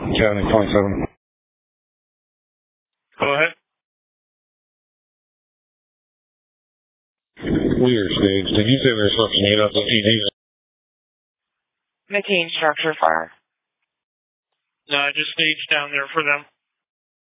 70.7. Go ahead. Weird stage. Did you say there's something made up of EDs? McCain structure fire. No, I just staged down there for them.